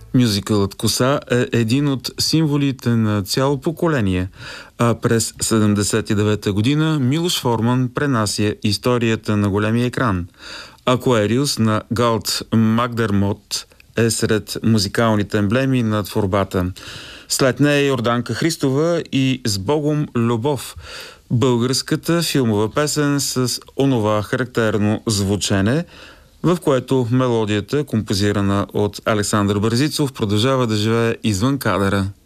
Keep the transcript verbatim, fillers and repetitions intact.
Мюзикълът "Коса" е един от символите на цяло поколение, а през седемдесет и девета година Милош Форман пренася историята на големия екран. Aquarius на Галт Макдермот е сред музикалните емблеми на творбата. След нея Йорданка Христова и "С Богом любов", българската филмова песен с онова характерно звучене, в което мелодията, композирана от Александър Бързицов, продължава да живее извън кадъра.